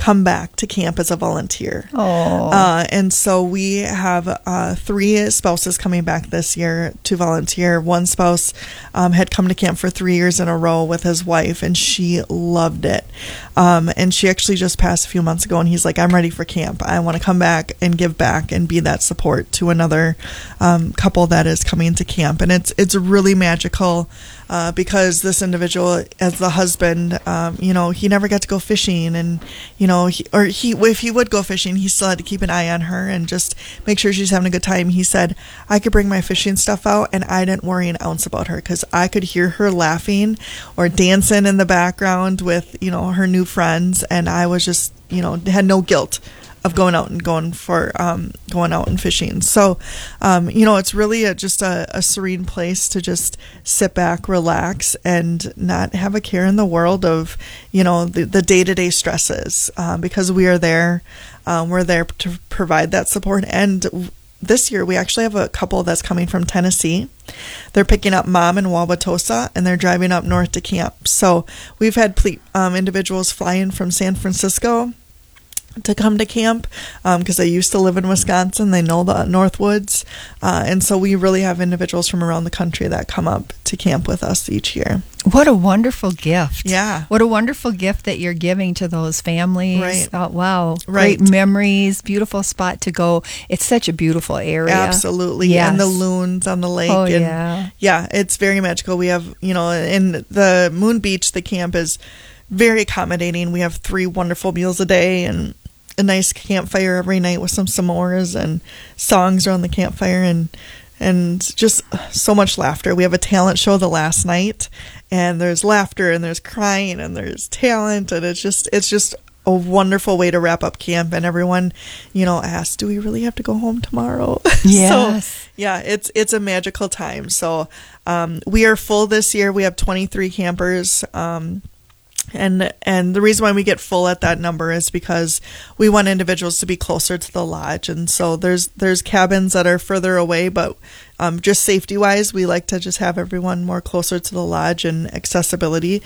come back to camp as a volunteer. Oh. And so we have 3 spouses coming back this year to volunteer. One spouse had come to camp for 3 years in a row with his wife, and she loved it. And she actually just passed a few months ago, and he's like, I'm ready for camp. I want to come back and give back and be that support to another couple that is coming to camp. And it's really magical because this individual, as the husband, he never got to go fishing, and if he would go fishing, he still had to keep an eye on her and just make sure she's having a good time. He said, I could bring my fishing stuff out and I didn't worry an ounce about her because I could hear her laughing or dancing in the background with her new friends, and I was just had no guilt of going out and fishing. So, it's really just a serene place to just sit back, relax, and not have a care in the world of, the day-to-day stresses, because we are there. We're there to provide that support. And this year, we actually have a couple that's coming from Tennessee. They're picking up mom in Wauwatosa, and they're driving up north to camp. So we've had individuals fly in from San Francisco to come to camp because they used to live in Wisconsin. They know the Northwoods. And so we really have individuals from around the country that come up to camp with us each year. What a wonderful gift. Yeah. What a wonderful gift that you're giving to those families. Right. Oh, wow. Right. Great memories, beautiful spot to go. It's such a beautiful area. Absolutely. Yes. And the loons on the lake. Oh, and yeah. Yeah, it's very magical. We have, in the Moon Beach, the camp is very accommodating. We have 3 wonderful meals a day and a nice campfire every night with some s'mores and songs around the campfire and just so much laughter. We have a talent show the last night, and there's laughter and there's crying and there's talent, and it's just a wonderful way to wrap up camp. And everyone, asks, do we really have to go home tomorrow? Yes. So, yeah, it's a magical time. So we are full this year. We have 23 campers. And the reason why we get full at that number is because we want individuals to be closer to the lodge. And so there's cabins that are further away, but just safety wise, we like to just have everyone more closer to the lodge and accessibility.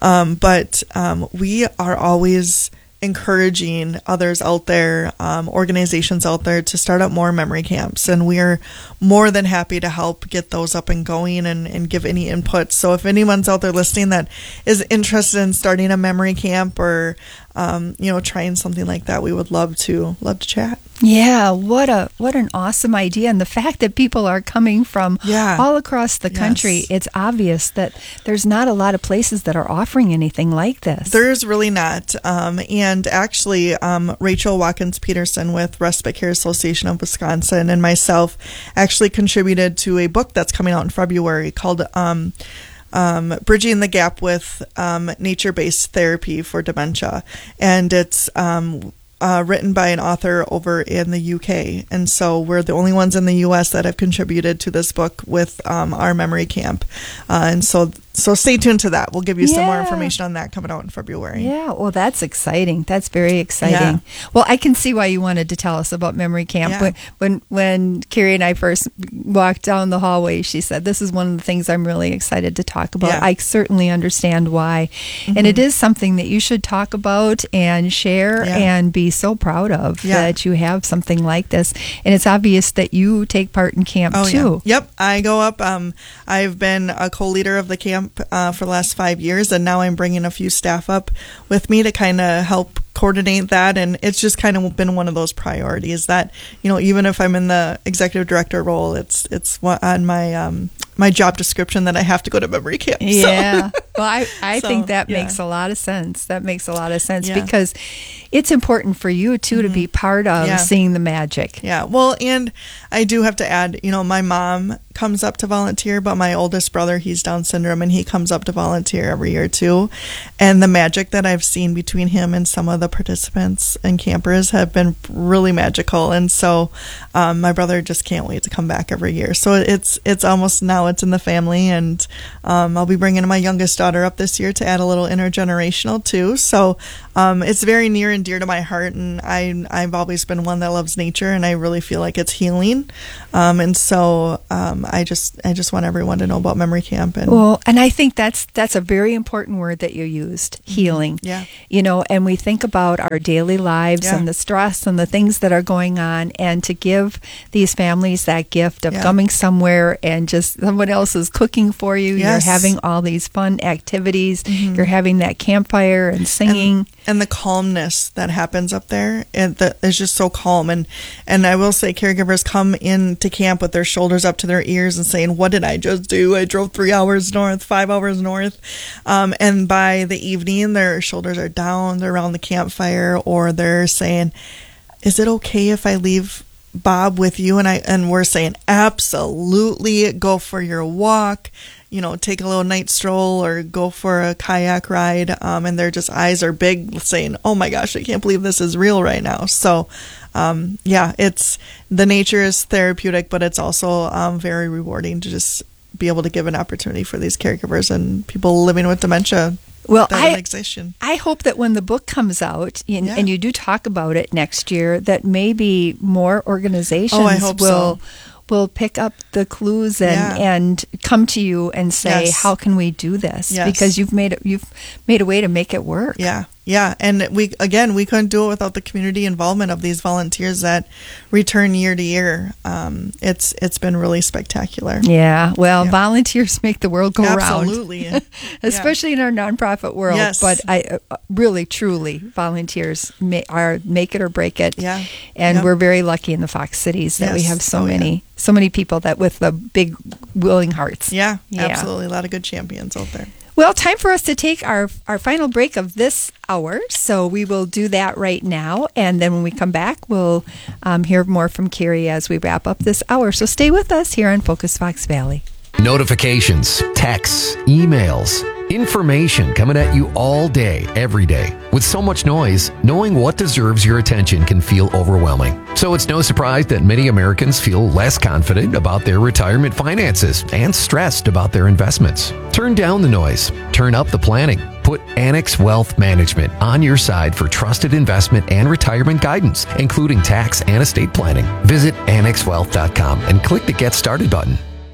But we are always encouraging others out there, organizations out there, to start up more memory camps, and we're more than happy to help get those up and going and give any input. So if anyone's out there listening that is interested in starting a memory camp or trying something like that, we would love to chat. Yeah, what an awesome idea. And the fact that people are coming from all across the country, it's obvious that there's not a lot of places that are offering anything like this. There's really not. And actually, Rachel Watkins Peterson with Respite Care Association of Wisconsin and myself actually contributed to a book that's coming out in February called Bridging the Gap with Nature-Based Therapy for Dementia. And it's written by an author over in the UK. And so we're the only ones in the US that have contributed to this book with our memory camp. And so stay tuned to that. We'll give you some more information on that coming out in February. Yeah, well, that's exciting. That's very exciting. Yeah. Well, I can see why you wanted to tell us about memory camp. Yeah. When Carrie and I first walked down the hallway, she said, this is one of the things I'm really excited to talk about. Yeah. I certainly understand why. Mm-hmm. And it is something that you should talk about and share and be so proud of that you have something like this. And it's obvious that you take part in camp too. Yeah. Yep, I go up. I've been a co-leader of the camp for the last 5 years, and now I'm bringing a few staff up with me to kind of help coordinate that. And it's just kind of been one of those priorities that, even if I'm in the executive director role, it's on my job description that I have to go to memory camp. Yeah. Well, I think that makes a lot of sense. That makes a lot of sense because it's important for you too to be part of seeing the magic. Yeah. Well, and I do have to add, my mom comes up to volunteer, but my oldest brother, he's Down syndrome, and he comes up to volunteer every year too. And the magic that I've seen between him and some of the participants and campers have been really magical. And so my brother just can't wait to come back every year. So it's almost now it's in the family, and I'll be bringing my youngest daughter up this year to add a little intergenerational too. So it's very near and dear to my heart, and I've always been one that loves nature, and I really feel like it's healing. And so I just want everyone to know about Memory Camp. And I think that's a very important word that you used, healing. Yeah. And we think about our daily lives and the stress and the things that are going on, and to give these families that gift of coming somewhere and just someone else is cooking for you. Yes. You're having all these fun activities. You're having that campfire and singing. And the calmness that happens up there, it's just so calm. And I will say, caregivers come into camp with their shoulders up to their ears and saying, what did I just do? I drove 3 hours north, 5 hours north. And by the evening, their shoulders are down, they're around the campfire, or they're saying, is it okay if I leave Bob with you? And we're saying, absolutely, go for your walk. Take a little night stroll or go for a kayak ride. And their just eyes are big, saying, oh my gosh, I can't believe this is real right now. So, it's the nature is therapeutic, but it's also very rewarding to just be able to give an opportunity for these caregivers and people living with dementia. Well, I hope that when the book comes out and you do talk about it next year, that maybe more organizations will pick up the clues and come to you and say, how can we do this? Yes. Because you've made a way to make it work. Yeah, and we couldn't do it without the community involvement of these volunteers that return year to year. It's been really spectacular. Yeah, volunteers make the world go round. Absolutely. Especially in our nonprofit world. Yes. But I really, truly, volunteers make it or break it. Yeah. And we're very lucky in the Fox Cities that we have so many people that with the big willing hearts. Yeah, absolutely. A lot of good champions out there. Well, time for us to take our final break of this hour. So we will do that right now. And then when we come back, we'll hear more from Carrie as we wrap up this hour. So stay with us here on Focus Fox Valley. Notifications, texts, emails, information coming at you all day, every day. With so much noise, knowing what deserves your attention can feel overwhelming. So it's no surprise that many Americans feel less confident about their retirement finances and stressed about their investments. Turn down the noise. Turn up the planning. Put Annex Wealth Management on your side for trusted investment and retirement guidance, including tax and estate planning. Visit annexwealth.com and click the Get Started button.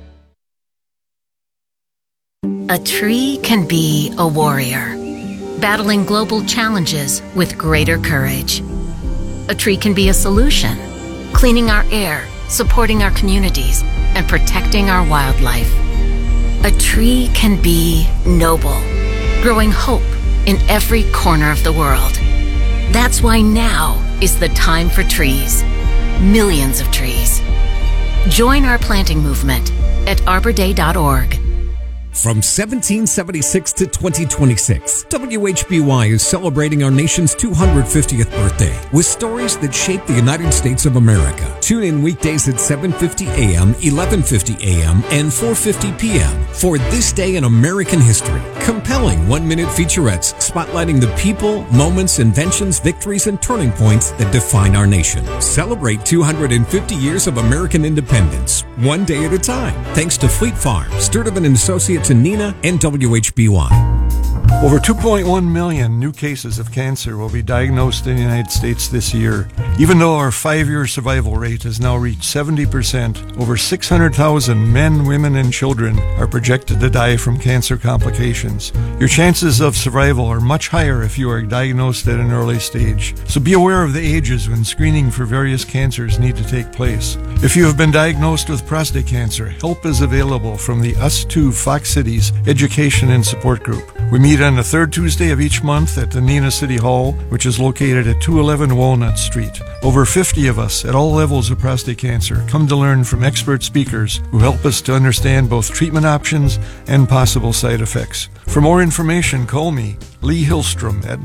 A tree can be a warrior, battling global challenges with greater courage. A tree can be a solution, cleaning our air, supporting our communities, and protecting our wildlife. A tree can be noble, growing hope in every corner of the world. That's why now is the time for trees. Millions of trees. Join our planting movement at arborday.org. From 1776 to 2026, WHBY is celebrating our nation's 250th birthday with stories that shape the United States of America. Tune in weekdays at 7:50 a.m., 11:50 a.m., and 4:50 p.m. for This Day in American History. Compelling one-minute featurettes spotlighting the people, moments, inventions, victories, and turning points that define our nation. Celebrate 250 years of American independence, one day at a time. Thanks to Fleet Farm, Sturtevant & Associates, and Nina, and WHBY. Over 2.1 million new cases of cancer will be diagnosed in the United States this year. Even though our 5-year survival rate has now reached 70%, over 600,000 men, women, and children are projected to die from cancer complications. Your chances of survival are much higher if you are diagnosed at an early stage. So be aware of the ages when screening for various cancers need to take place. If you have been diagnosed with prostate cancer, help is available from the Us Too Fox Cities Education and Support Group. We meet on the third Tuesday of each month at the Neenah City Hall, which is located at 211 Walnut Street. Over 50 of us at all levels of prostate cancer come to learn from expert speakers who help us to understand both treatment options and possible side effects. For more information, call me, Lee Hillstrom, at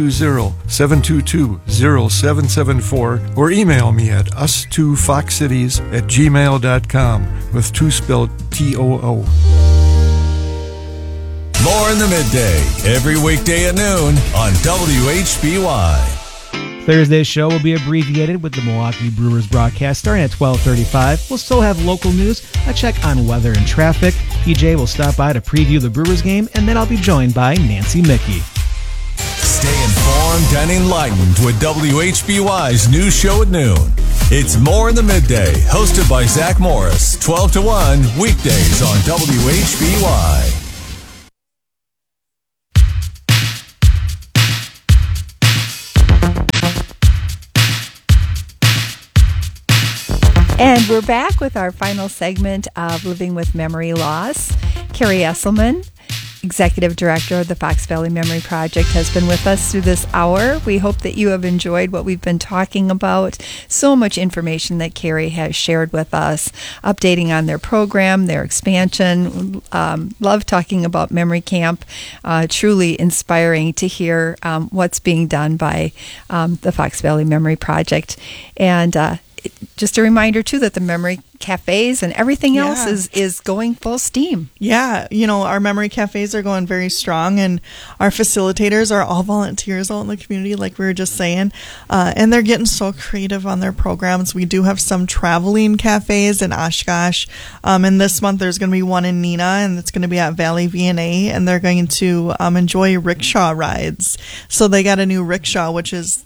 920-722-0774 or email me at us2foxcities@gmail.com with 2 spelled T-O-O. More in the midday, every weekday at noon on WHBY. Thursday's show will be abbreviated with the Milwaukee Brewers broadcast starting at 12:35. We'll still have local news, a check on weather and traffic. PJ will stop by to preview the Brewers game, and then I'll be joined by Nancy Mickey. Stay informed and enlightened with WHBY's news show at noon. It's More in the Midday, hosted by Zach Morris, 12 to 1, weekdays on WHBY. And we're back with our final segment of Living with Memory Loss. Carrie Esselman, Executive Director of the Fox Valley Memory Project, has been with us through this hour. We hope that you have enjoyed what we've been talking about. So much information that Carrie has shared with us, updating on their program, their expansion. Love talking about Memory Camp. Truly inspiring to hear what's being done by the Fox Valley Memory Project. And just a reminder, too, that the memory cafes and everything else is going full steam. Yeah, our memory cafes are going very strong, and our facilitators are all volunteers out in the community, like we were just saying, and they're getting so creative on their programs. We do have some traveling cafes in Oshkosh, and this month there's going to be one in Neenah, and it's going to be at Valley VNA, and they're going to enjoy rickshaw rides. So they got a new rickshaw, which is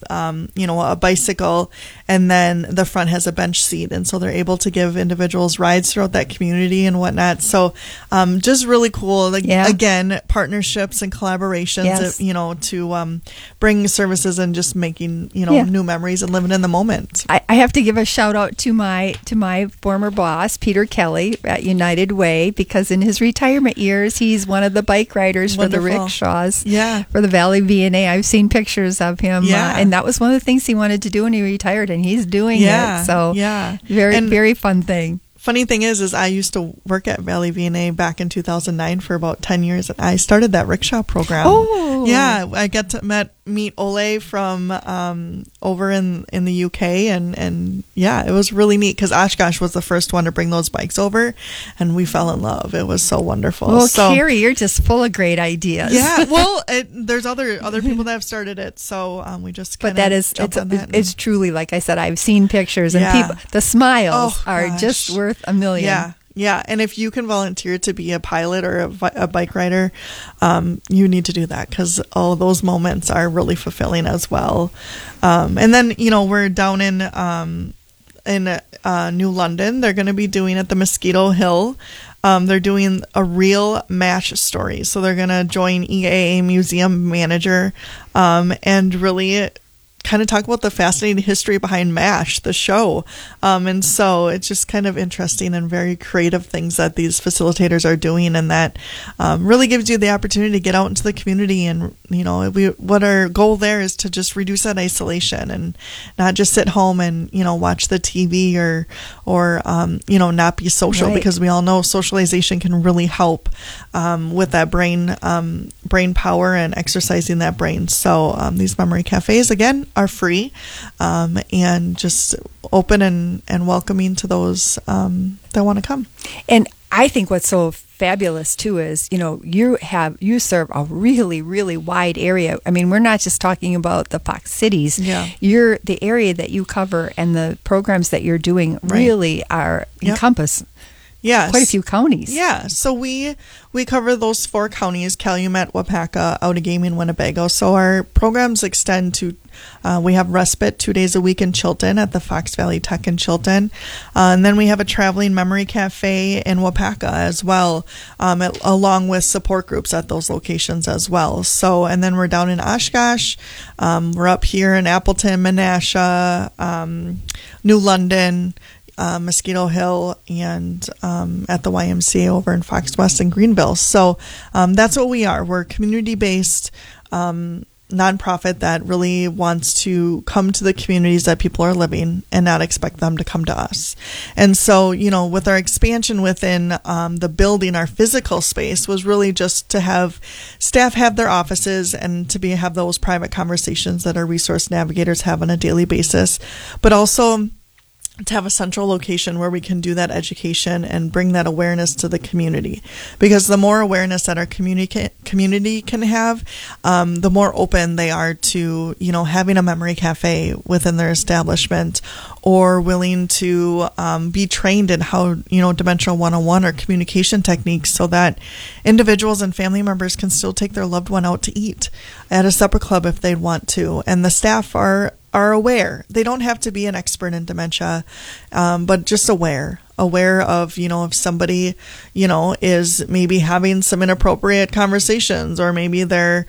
a bicycle, and then the front has a bench seat, and so they're able to give individuals rides throughout that community and whatnot. So just really cool. Again, partnerships and collaborations, to bring services and just making new memories and living in the moment. I have to give a shout out to my former boss, Peter Kelly at United Way, because in his retirement years he's one of the bike riders Wonderful. for the rickshaws for the Valley VNA. I've seen pictures of him, and that was one of the things he wanted to do when he retired, and he's doing it. So very fun thing. Funny thing is I used to work at Valley VNA back in 2009 for about 10 years. And I started that rickshaw program. Oh. Yeah, I got to meet Ole from over in the UK, and it was really neat because Oshkosh was the first one to bring those bikes over, and we fell in love. It was so wonderful. Well, Carrie, you're just full of great ideas. Yeah, well, there's other people that have started it, so we just kind of jumped on that. It's truly, like I said, I've seen pictures, and people, the smiles are just worth a million. Yeah, and if you can volunteer to be a pilot or a bike rider, you need to do that because those moments are really fulfilling as well. And then we're down in New London. They're going to be doing at the Mosquito Hill. They're doing a real MASH story, so they're going to join EAA Museum Manager and really kind of talk about the fascinating history behind MASH, the show. And so it's just kind of interesting and very creative things that these facilitators are doing, and that really gives you the opportunity to get out into the community. And, what our goal there is to just reduce that isolation and not just sit home and, watch the TV or not be social, because we all know socialization can really help with that brain power and exercising that brain. So these memory cafes, again, are free and just open and welcoming to those that want to come. And I think what's so fabulous too is you serve a really, really wide area. I mean, we're not just talking about the Fox cities. You're the area that you cover, and the programs that you're doing really are encompass quite a few counties. Yeah, so we cover those 4 counties: Calumet, Wapaka, Outagaming, Winnebago. So our programs extend to we have respite 2 days a week in Chilton at the Fox Valley Tech in Chilton. And then we have a traveling memory cafe in Wapaka as well, along with support groups at those locations as well. So, and then we're down in Oshkosh. We're up here in Appleton, Menasha, New London, Mosquito Hill, and at the YMCA over in Fox West and Greenville. So that's what we are. We're community-based nonprofit that really wants to come to the communities that people are living and not expect them to come to us. And so, with our expansion within the building, our physical space was really just to have staff have their offices and to have those private conversations that our resource navigators have on a daily basis, but also to have a central location where we can do that education and bring that awareness to the community. Because the more awareness that our community can have, the more open they are to, having a memory cafe within their establishment, or willing to be trained in how, Dementia 101 or communication techniques, so that individuals and family members can still take their loved one out to eat at a supper club if they want to. And the staff are aware. They don't have to be an expert in dementia, but just aware of, if somebody, is maybe having some inappropriate conversations, or maybe they're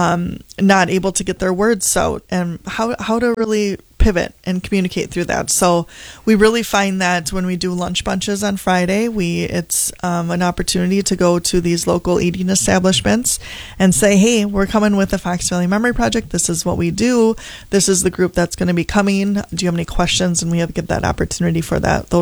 not able to get their words out, and how to really pivot and communicate through that. So we really find that when we do lunch bunches on Friday, it's an opportunity to go to these local eating establishments and say, hey, we're coming with the Fox Valley Memory Project. This is what we do. This is the group that's going to be coming. Do you have any questions? And we have to give that opportunity for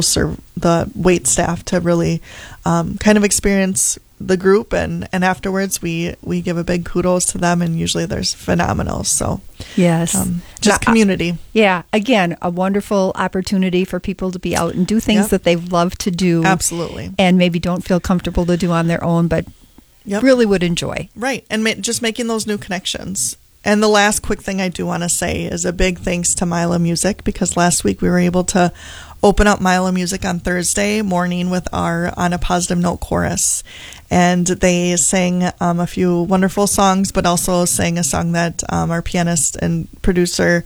the wait staff to really kind of experience the group, and afterwards we give a big kudos to them, and usually there's phenomenal. So yes, just community. Again, a wonderful opportunity for people to be out and do things that they love to do. Absolutely. And maybe don't feel comfortable to do on their own, but really would enjoy. Right. And just making those new connections. And the last quick thing I do want to say is a big thanks to Mila Music, because last week we were able to open up Mila Music on Thursday morning with our On a Positive Note chorus. And they sang a few wonderful songs, but also sang a song that our pianist and producer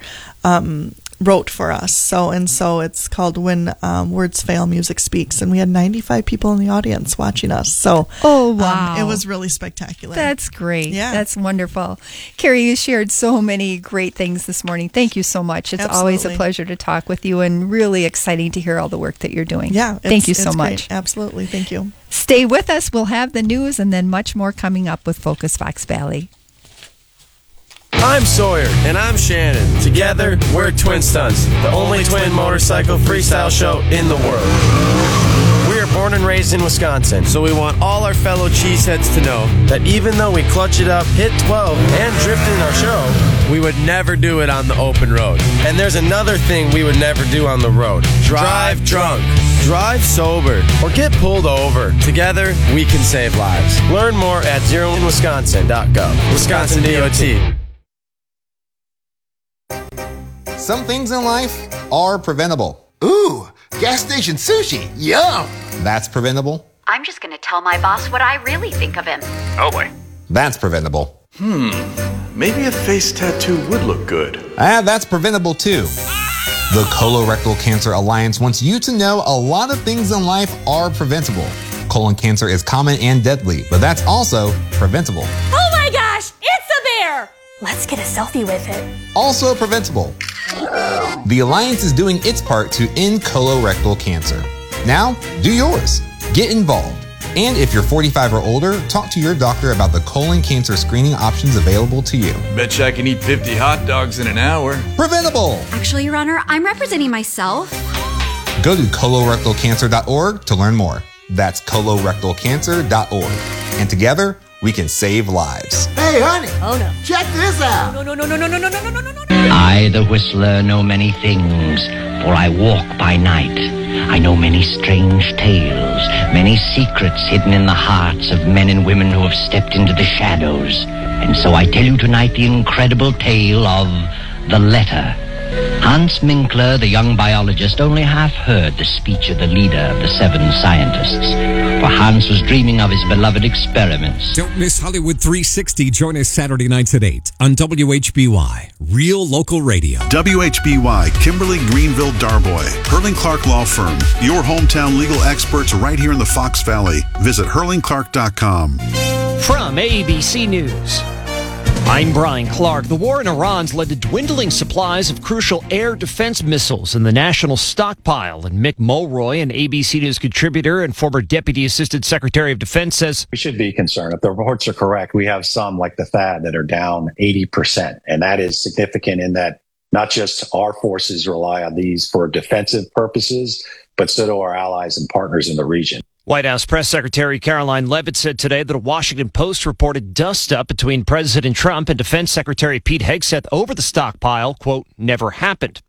wrote for us. So it's called When Words Fail, Music Speaks. And we had 95 people in the audience watching us. So wow. It was really spectacular. That's great. Yeah. That's wonderful. Carrie, you shared so many great things this morning. Thank you so much. It's always a pleasure to talk with you, and really exciting to hear all the work that you're doing. Yeah. Thank you so much. Great. Absolutely. Thank you. Stay with us. We'll have the news and then much more coming up with Focus Fox Valley. I'm Sawyer. And I'm Shannon. Together, we're Twin Stunts, the only twin motorcycle freestyle show in the world. We are born and raised in Wisconsin, so we want all our fellow cheeseheads to know that even though we clutch it up, hit 12, and drift in our show, we would never do it on the open road. And there's another thing we would never do on the road. Drive drunk. Drive sober, or get pulled over. Together, we can save lives. Learn more at zeroinwisconsin.gov. Wisconsin DOT. Some things in life are preventable. Ooh, gas station sushi. Yum. That's preventable. I'm just going to tell my boss what I really think of him. Oh boy. That's preventable. Maybe a face tattoo would look good. That's preventable too. The Colorectal Cancer Alliance wants you to know a lot of things in life are preventable. Colon cancer is common and deadly, but that's also preventable. Oh my gosh, it's a bear! Let's get a selfie with it. Also preventable. The Alliance is doing its part to end colorectal cancer. Now, do yours. Get involved. And if you're 45 or older, talk to your doctor about the colon cancer screening options available to you. Betcha I can eat 50 hot dogs in an hour. Preventable! Actually, Your Honor, I'm representing myself. Go to colorectalcancer.org to learn more. That's colorectalcancer.org. And together, we can save lives. Hey, honey. Oh, no. Check this out. No. I, the whistler, know many things, for I walk by night. I know many strange tales, many secrets hidden in the hearts of men and women who have stepped into the shadows. And so I tell you tonight the incredible tale of The Letter. Hans Minkler, the young biologist, only half heard the speech of the leader of the 7 scientists, for Hans was dreaming of his beloved experiments. Don't miss Hollywood 360. Join us Saturday nights at 8 on WHBY, Real Local Radio. WHBY, Kimberly Greenville Darboy, Hurling Clark Law Firm, your hometown legal experts right here in the Fox Valley. Visit hurlingclark.com. From ABC News, I'm Brian Clark. The war in Iran's led to dwindling supplies of crucial air defense missiles in the national stockpile. And Mick Mulroy, an ABC News contributor and former Deputy Assistant Secretary of Defense, says we should be concerned. If the reports are correct, we have some like the THAAD that are down 80%. And that is significant in that not just our forces rely on these for defensive purposes, but so do our allies and partners in the region. White House Press Secretary Caroline Leavitt said today that a Washington Post reported dust-up between President Trump and Defense Secretary Pete Hegseth over the stockpile, quote, never happened.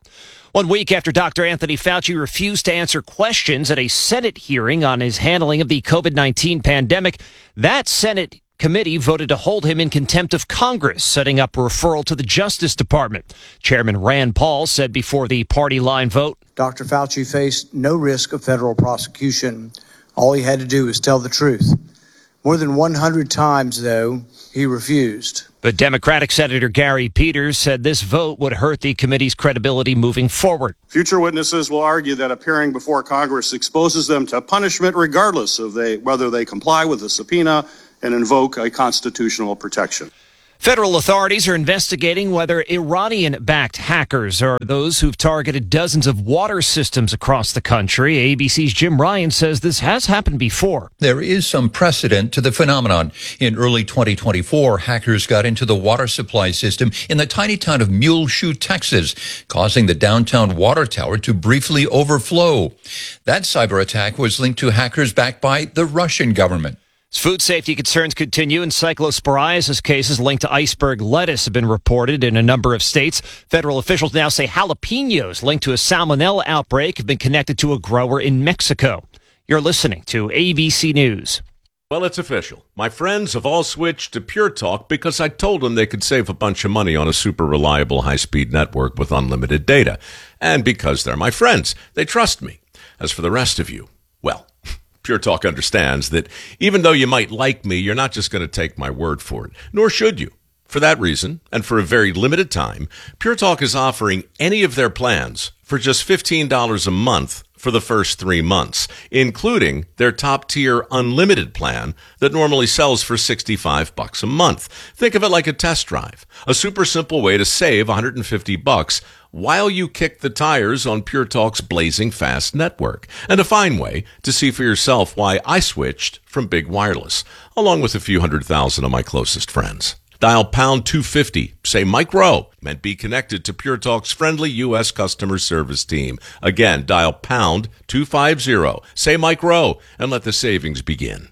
1 week after Dr. Anthony Fauci refused to answer questions at a Senate hearing on his handling of the COVID-19 pandemic, that Senate committee voted to hold him in contempt of Congress, setting up a referral to the Justice Department. Chairman Rand Paul said before the party line vote, Dr. Fauci faced no risk of federal prosecution. All he had to do was tell the truth. More than 100 times, though, he refused. But Democratic Senator Gary Peters said this vote would hurt the committee's credibility moving forward. Future witnesses will argue that appearing before Congress exposes them to punishment regardless of whether they comply with the subpoena and invoke a constitutional protection. Federal authorities are investigating whether Iranian-backed hackers are those who've targeted dozens of water systems across the country. ABC's Jim Ryan says this has happened before. There is some precedent to the phenomenon. In early 2024, hackers got into the water supply system in the tiny town of Muleshoe, Texas, causing the downtown water tower to briefly overflow. That cyber attack was linked to hackers backed by the Russian government. Food safety concerns continue, and cyclosporiasis cases linked to iceberg lettuce have been reported in a number of states. Federal officials now say jalapenos linked to a salmonella outbreak have been connected to a grower in Mexico. You're listening to ABC News. Well, it's official. My friends have all switched to Pure Talk because I told them they could save a bunch of money on a super reliable high-speed network with unlimited data. And because they're my friends, they trust me. As for the rest of you, well, Pure Talk understands that even though you might like me, you're not just going to take my word for it, nor should you. For that reason, and for a very limited time, Pure Talk is offering any of their plans for just $15 a month for the first 3 months, including their top-tier unlimited plan that normally sells for $65 a month. Think of it like a test drive, a super simple way to save $150 while you kick the tires on Pure Talk's blazing fast network, and a fine way to see for yourself why I switched from big wireless, along with a few 100,000 of my closest friends. Dial pound 250, say Mike Rowe, and be connected to Pure Talk's friendly U.S. customer service team. Again, dial pound 250, say Mike Rowe, and let the savings begin.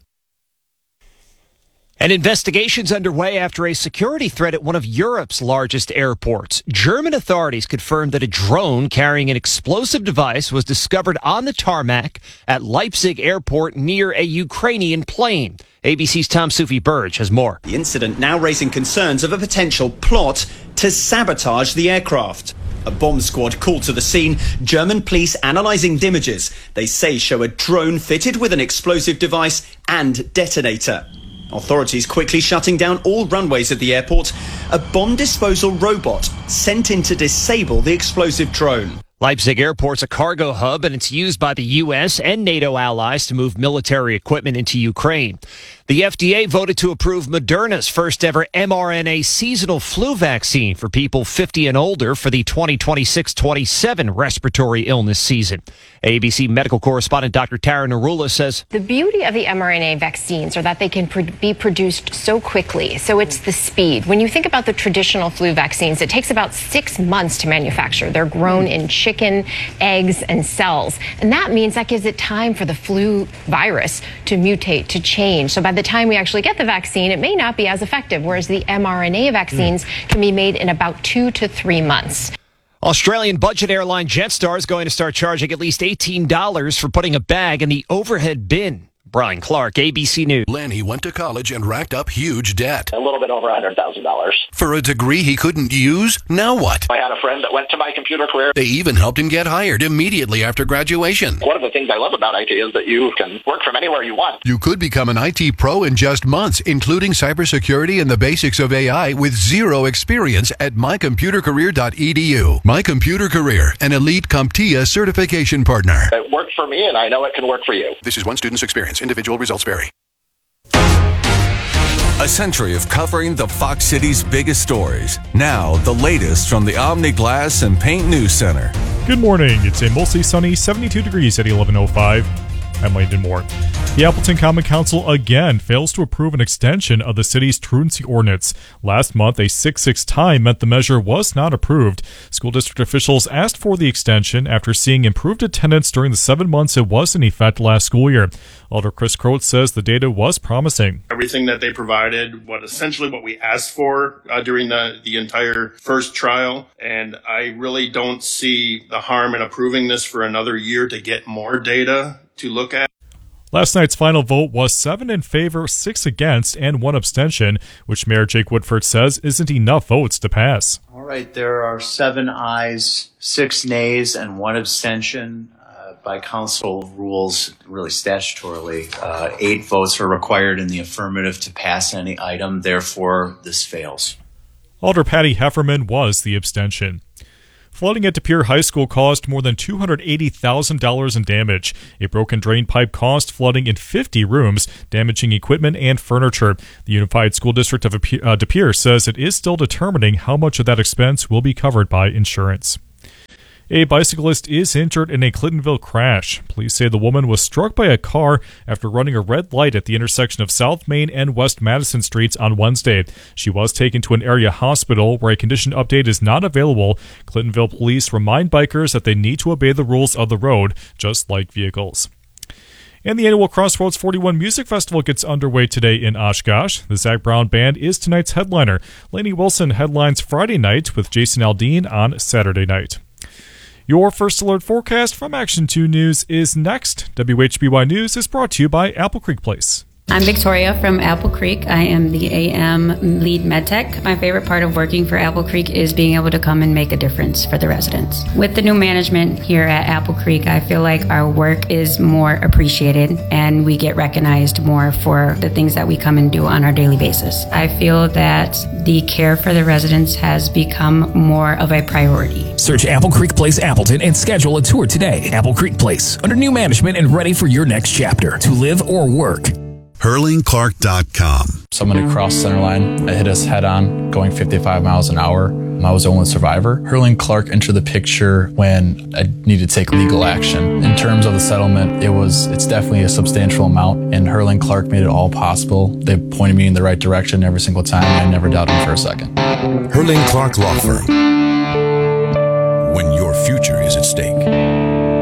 An investigation's underway after a security threat at one of Europe's largest airports. German authorities confirmed that a drone carrying an explosive device was discovered on the tarmac at Leipzig Airport near a Ukrainian plane. ABC's Tom Soufi-Burge has more. The incident now raising concerns of a potential plot to sabotage the aircraft. A bomb squad called to the scene. German police analysing images they say show a drone fitted with an explosive device and detonator. Authorities quickly shutting down all runways at the airport. A bomb disposal robot sent in to disable the explosive drone. Leipzig Airport's a cargo hub, and it's used by the U.S. and NATO allies to move military equipment into Ukraine. The FDA voted to approve Moderna's first ever mRNA seasonal flu vaccine for people 50 and older for the 2026-27 respiratory illness season. ABC medical correspondent Dr. Tara Narula says, the beauty of the mRNA vaccines are that they can be produced so quickly. So it's the speed. When you think about the traditional flu vaccines, it takes about 6 months to manufacture. They're grown in chicken, eggs, and cells. And that means that gives it time for the flu virus to mutate, to change. So by the time we actually get the vaccine, it may not be as effective, whereas the mRNA vaccines can be made in about 2 to 3 months. Australian budget airline Jetstar is going to start charging at least $18 for putting a bag in the overhead bin. Brian Clark, ABC News. Lenny went to college and racked up huge debt. A little bit over $100,000. For a degree he couldn't use? Now what? I had a friend that went to My Computer Career. They even helped him get hired immediately after graduation. One of the things I love about IT is that you can work from anywhere you want. You could become an IT pro in just months, including cybersecurity and the basics of AI with zero experience at mycomputercareer.edu. My Computer Career, an elite CompTIA certification partner. It worked for me, and I know it can work for you. This is one student's experience. Individual results vary. A century of covering the Fox City's biggest stories. Now, the latest from the Omni Glass and Paint News Center. Good morning. It's a mostly sunny 72 degrees at 11:05. I'm Landon Moore. The Appleton Common Council again fails to approve an extension of the city's truancy ordinance. Last month, a 6-6 tie meant the measure was not approved. School district officials asked for the extension after seeing improved attendance during the 7 months it was in effect last school year. Alder Chris Croat says the data was promising. Everything that they provided, essentially what we asked for during the entire first trial, and I really don't see the harm in approving this for another year to get more data to look at. Last night's final vote was 7 in favor, 6 against, and 1 abstention, which Mayor Jake Woodford says isn't enough votes to pass. All right, there are 7 ayes, 6 nays, and 1 abstention. By council rules, really statutorily, 8 votes are required in the affirmative to pass any item. Therefore, this fails. Alder Patty Hefferman was the abstention. Flooding at De Pere High School caused more than $280,000 in damage. A broken drain pipe caused flooding in 50 rooms, damaging equipment and furniture. The Unified School District of De Pere says it is still determining how much of that expense will be covered by insurance. A bicyclist is injured in a Clintonville crash. Police say the woman was struck by a car after running a red light at the intersection of South Main and West Madison Streets on Wednesday. She was taken to an area hospital where a condition update is not available. Clintonville police remind bikers that they need to obey the rules of the road, just like vehicles. And the annual Crossroads 41 Music Festival gets underway today in Oshkosh. The Zach Brown Band is tonight's headliner. Lainey Wilson headlines Friday night with Jason Aldean on Saturday night. Your First Alert forecast from Action 2 News is next. WHBY News is brought to you by Apple Creek Place. I'm Victoria from Apple Creek. I am the AM lead medtech. My favorite part of working for Apple Creek is being able to come and make a difference for the residents. With the new management here at Apple Creek, I feel like our work is more appreciated and we get recognized more for the things that we come and do on our daily basis. I feel that the care for the residents has become more of a priority. Search Apple Creek Place Appleton and schedule a tour today. Apple Creek Place, under new management and ready for your next chapter to live or work. HurlingClark.com. Someone had crossed center line. It hit us head on, going 55 miles an hour. I was the only survivor. Hurling Clark entered the picture when I needed to take legal action. In terms of the settlement, it's definitely a substantial amount, and Hurling Clark made it all possible. They pointed me in the right direction every single time, and I never doubted them for a second. Hurling Clark Law Firm. When your future is at stake.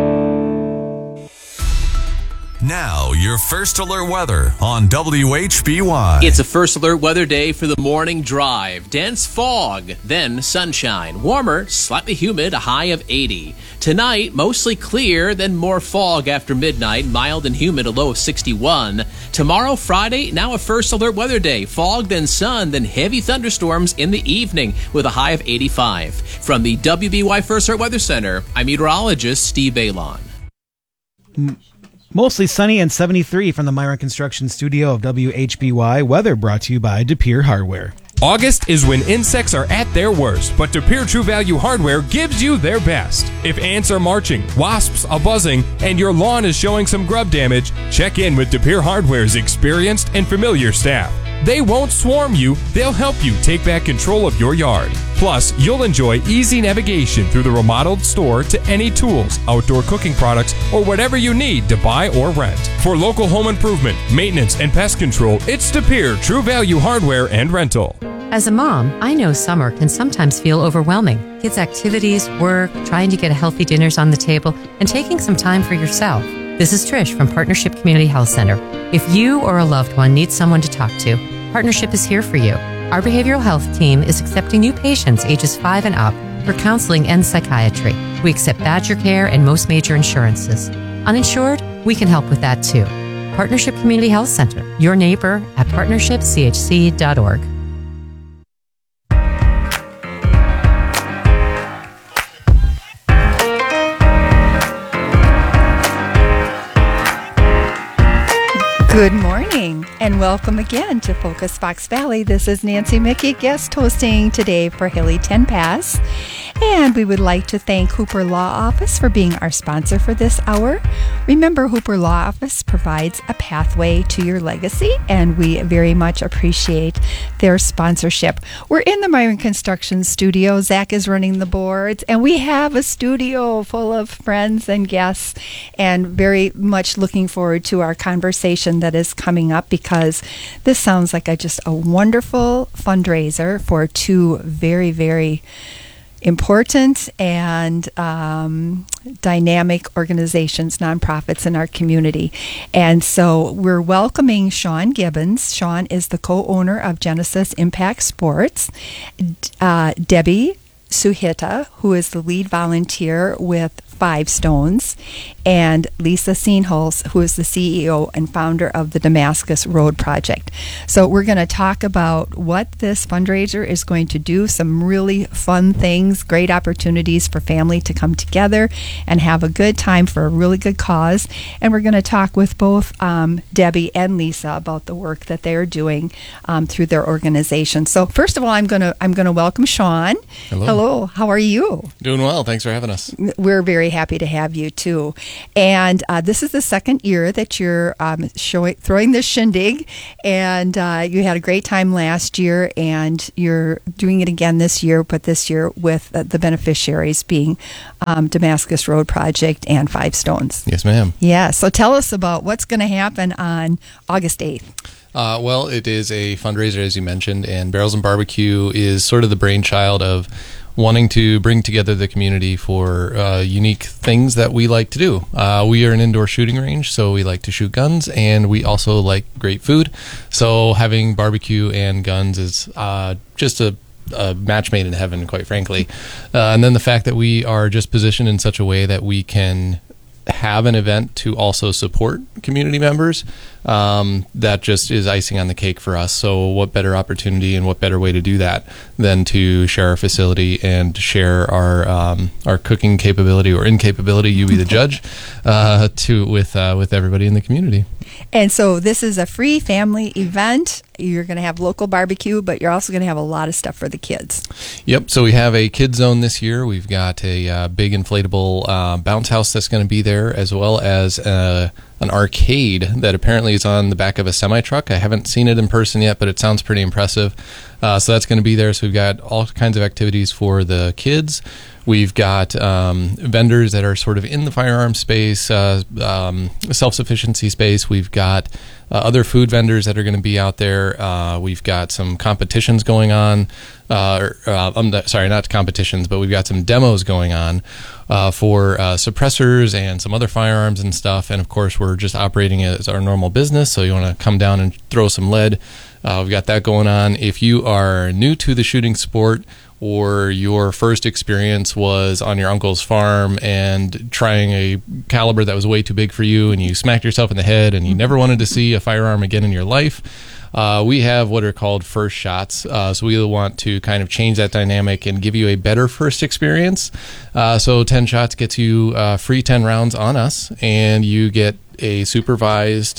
Now, your First Alert weather on WHBY. It's a First Alert weather day for the morning drive. Dense fog, then sunshine. Warmer, slightly humid, a high of 80. Tonight, mostly clear, then more fog after midnight. Mild and humid, a low of 61. Tomorrow, Friday, now a First Alert weather day. Fog, then sun, then heavy thunderstorms in the evening with a high of 85. From the WBY First Alert Weather Center, I'm meteorologist Steve Balon. Mostly sunny and 73 from the Myron Construction Studio of WHBY. Weather brought to you by De Pere Hardware. August is when insects are at their worst, but De Pere True Value Hardware gives you their best. If ants are marching, wasps are buzzing, and your lawn is showing some grub damage, check in with De Pere Hardware's experienced and familiar staff. They won't swarm you, they'll help you take back control of your yard. Plus, you'll enjoy easy navigation through the remodeled store to any tools, outdoor cooking products, or whatever you need to buy or rent. For local home improvement, maintenance, and pest control, it's De Pere True Value Hardware and Rental. As a mom, I know summer can sometimes feel overwhelming. Kids' activities, work, trying to get healthy dinners on the table, and taking some time for yourself. This is Trish from Partnership Community Health Center. If you or a loved one needs someone to talk to, Partnership is here for you. Our behavioral health team is accepting new patients ages 5 and up for counseling and psychiatry. We accept Badger Care and most major insurances. Uninsured? We can help with that too. Partnership Community Health Center, your neighbor at partnershipchc.org. Good morning and welcome again to Focus Fox Valley. This is Nancy Mickey, guest hosting today for Hilly 10 Pass. And we would like to thank Hooper Law Office for being our sponsor for this hour. Remember, Hooper Law Office provides a pathway to your legacy, and we very much appreciate their sponsorship. We're in the Myron Construction studio. Zach is running the boards, and we have a studio full of friends and guests, and very much looking forward to our conversation that is coming up, because this sounds like just a wonderful fundraiser for two very, very important and dynamic organizations, nonprofits in our community. And so we're welcoming Sean Gibbons. Sean is the co-owner of Genesis Impact Sports. Debbie Suhita, who is the lead volunteer with Five Stones, and Lisa Seenholz, who is the CEO and founder of the Damascus Road Project. So we're going to talk about what this fundraiser is going to do, some really fun things, great opportunities for family to come together and have a good time for a really good cause. And we're going to talk with both Debbie and Lisa about the work that they are doing through their organization. So first of all, I'm going to welcome Sean. Hello. How are you? Doing well. Thanks for having us. We're very happy to have you too. And this is the second year that you're throwing this shindig, and you had a great time last year, and you're doing it again this year, but this year with the beneficiaries being Damascus Road Project and Five Stones. Yes, ma'am. Yeah, so tell us about what's going to happen on August 8th. Well, it is a fundraiser, as you mentioned, and Barrels and Barbecue is sort of the brainchild of wanting to bring together the community for unique things that we like to do. We are an indoor shooting range, so we like to shoot guns, and we also like great food. So having barbecue and guns is just a match made in heaven, quite frankly. And then the fact that we are just positioned in such a way that we can have an event to also support community members, that just is icing on the cake for us. So what better opportunity and what better way to do that than to share our facility and share our cooking capability or incapability, you be the judge, with everybody in the community. And so this is a free family event. You're going to have local barbecue, but you're also going to have a lot of stuff for the kids. Yep. So we have a kids zone this year. We've got a big inflatable bounce house that's going to be there, as well as an arcade that apparently is on the back of a semi-truck. I haven't seen it in person yet, but it sounds pretty impressive. So that's going to be there. So we've got all kinds of activities for the kids. We've got vendors that are sort of in the firearm space, self-sufficiency space. We've got other food vendors that are going to be out there. We've got some competitions going on. Sorry, not competitions, but we've got some demos going on for suppressors and some other firearms and stuff. And of course, we're just operating as our normal business. So you want to come down and throw some lead. We've got that going on. If you are new to the shooting sport, or your first experience was on your uncle's farm and trying a caliber that was way too big for you, and you smacked yourself in the head and you never wanted to see a firearm again in your life, we have what are called first shots. So we want to kind of change that dynamic and give you a better first experience. So 10 shots gets you free 10 rounds on us, and you get a supervised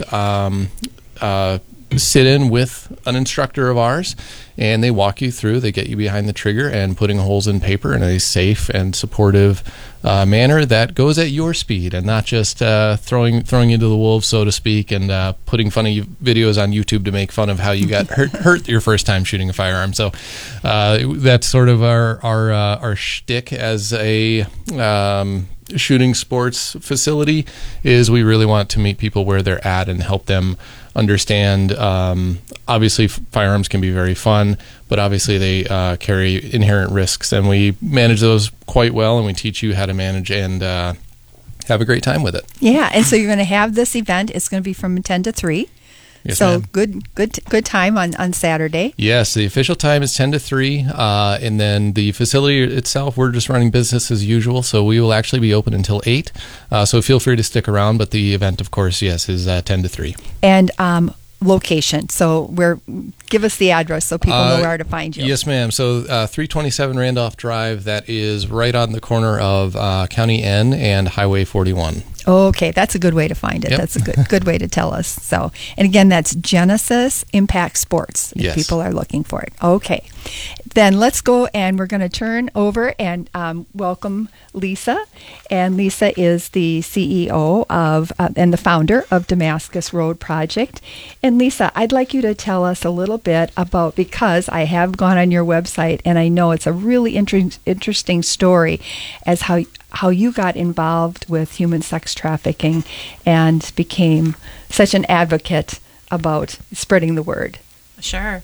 sit-in with an instructor of ours, and they walk you through. They get you behind the trigger and putting holes in paper in a safe and supportive manner that goes at your speed, and not just throwing you to the wolves, so to speak, and putting funny videos on YouTube to make fun of how you got hurt your first time shooting a firearm. So that's sort of our shtick as a shooting sports facility, is we really want to meet people where they're at and help them understand. Obviously, firearms can be very fun, but obviously they carry inherent risks, and we manage those quite well, and we teach you how to manage and have a great time with it. Yeah, and so you're going to have this event. It's going to be from 10 to 3. Yes, so ma'am. good time on Saturday. Yes, the official time is 10 to 3, and then the facility itself, we're just running business as usual, so we will actually be open until 8. So feel free to stick around, but the event, of course, yes, is 10 to 3. And location. So give us the address so people know where to find you. Yes, ma'am. So 327 Randolph Drive, that is right on the corner of County N and Highway 41. Okay, that's a good way to find it. Yep. That's a good way to tell us. So, and again, that's Genesis Impact Sports, if Yes. people are looking for it. Okay, then let's go, and we're going to turn over and welcome Lisa. And Lisa is the CEO of and the founder of Damascus Road Project. And Lisa, I'd like you to tell us a little bit about, because I have gone on your website and I know it's a really interesting story as how you got involved with human sex trafficking and became such an advocate about spreading the word. Sure.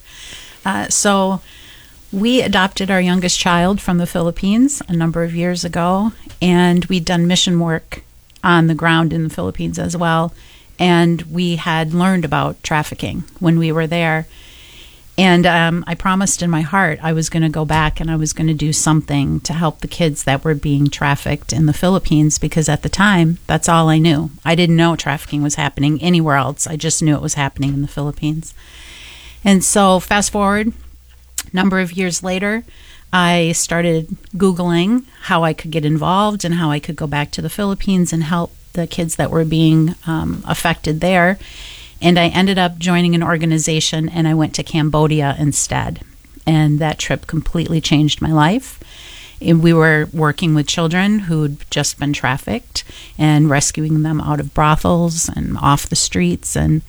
So we adopted our youngest child from the Philippines a number of years ago, and we'd done mission work on the ground in the Philippines as well. And we had learned about trafficking when we were there. And I promised in my heart I was going to go back and I was going to do something to help the kids that were being trafficked in the Philippines, because at the time, that's all I knew. I didn't know trafficking was happening anywhere else. I just knew it was happening in the Philippines. And so fast forward, a number of years later, I started Googling how I could get involved and how I could go back to the Philippines and help the kids that were being affected there. And I ended up joining an organization, and I went to Cambodia instead. And that trip completely changed my life. And we were working with children who'd just been trafficked and rescuing them out of brothels and off the streets. And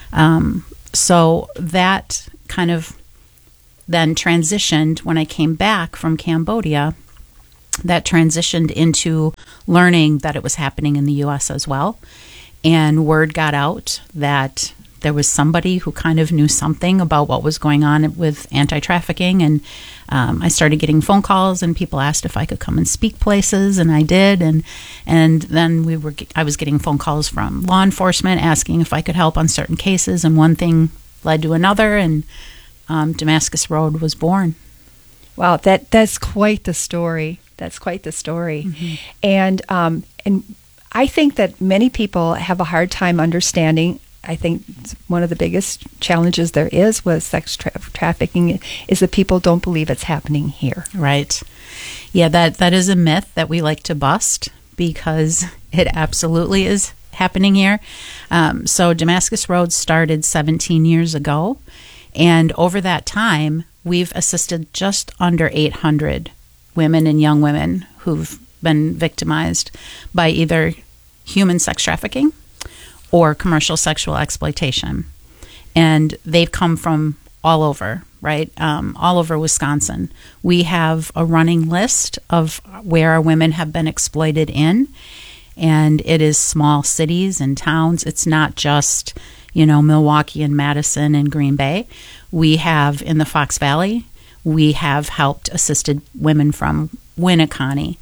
so that kind of then transitioned when I came back from Cambodia. That transitioned into learning that it was happening in the U.S. as well. And word got out that there was somebody who kind of knew something about what was going on with anti-trafficking. And I started getting phone calls, and people asked if I could come and speak places, and I did. And then I was getting phone calls from law enforcement asking if I could help on certain cases, and one thing led to another, and Damascus Road was born. Wow, that's quite the story. That's quite the story. Mm-hmm. And I think that many people have a hard time understanding. I think one of the biggest challenges there is with sex trafficking is that people don't believe it's happening here. Right. Yeah, that is a myth that we like to bust, because it absolutely is happening here. So Damascus Road started 17 years ago, and over that time, we've assisted just under 800 women and young women who've been victimized by either human sex trafficking or commercial sexual exploitation. And they've come from all over, right? All over Wisconsin. We have a running list of where our women have been exploited in, and it is small cities and towns. It's not just, Milwaukee and Madison and Green Bay. We have in the Fox Valley, we have helped assisted women from Winneconne,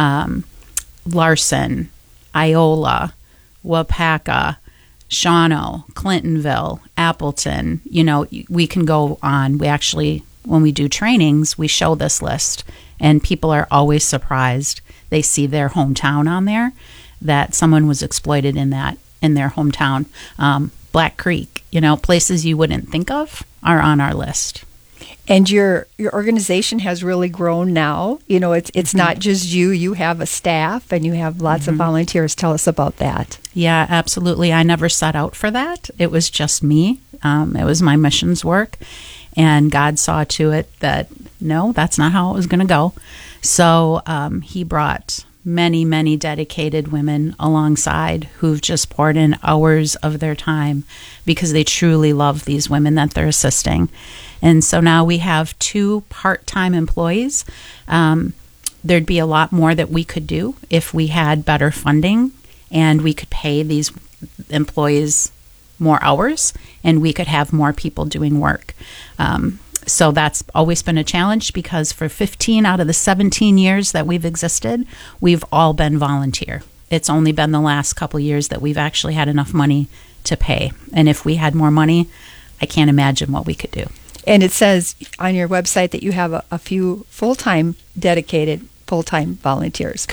Larson, Iola, Wapaka, Shawano, Clintonville, Appleton. We can go on. We actually, when we do trainings, we show this list, and people are always surprised. They see their hometown on there, that someone was exploited in their hometown. Black Creek, places you wouldn't think of are on our list. And your organization has really grown now. It's not just you. You have a staff, and you have lots of volunteers. Tell us about that. Yeah, absolutely. I never set out for that. It was just me. It was my missions work. And God saw to it that, no, that's not how it was going to go. So he brought many, many dedicated women alongside who've just poured in hours of their time because they truly love these women that they're assisting. And so now we have 2 part-time employees. There'd be a lot more that we could do if we had better funding, and we could pay these employees more hours, and we could have more people doing work. So that's always been a challenge, because for 15 out of the 17 years that we've existed, we've all been volunteer. It's only been the last couple of years that we've actually had enough money to pay. And if we had more money, I can't imagine what we could do. And it says on your website that you have a few dedicated full-time volunteers,